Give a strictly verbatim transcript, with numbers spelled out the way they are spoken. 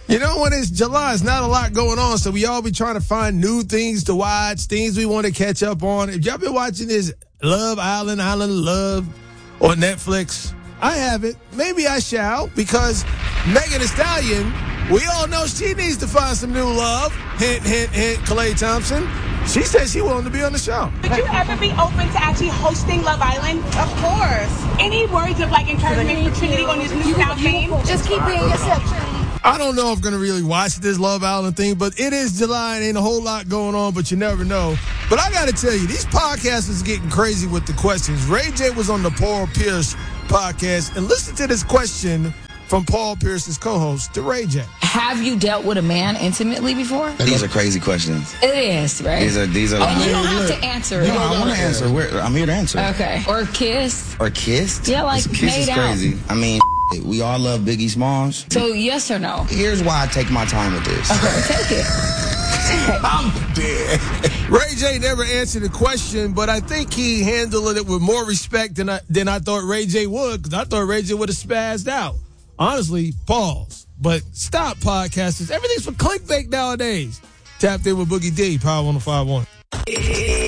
You know, when it's July, it's not a lot going on, so we all be trying to find new things to watch, things we want to catch up on. If y'all been watching this Love Island, Island of Love on Netflix, I haven't. Maybe I shall, because Megan Thee Stallion, we all know she needs to find some new love. Hint, hint, hint, Klay Thompson. She said she wanted to be on the show. Would you ever be open to actually hosting Love Island? Of course. Any words of like encouragement for Trinity on this newfound fame? Just keep being yourself, Trinity. I don't know if I'm going to really watch this Love Island thing, but it is July and ain't a whole lot going on, but you never know. But I got to tell you, these podcasters are getting crazy with the questions. Ray J was on the Paul Pierce podcast, and listen to this question from Paul Pierce's co-host to Ray J. Have you dealt with a man intimately before? These are crazy questions. It is, right? These are these are. And you don't have to answer it. No, I want to answer. We're, I'm here to answer. Okay. Or kiss. Or kissed? Yeah, like kiss made is out. crazy. I mean, we all love Biggie Smalls. So yes or no? Here's why I take my time with this. Okay, take it. I'm dead. Ray J never answered the question, but I think he handled it with more respect than I, than I thought Ray J would, because I thought Ray J would have spazzed out. Honestly, pause. But stop, podcasters. Everything's for clickbait nowadays. Tapped in with Boogie D, Power one oh five point one.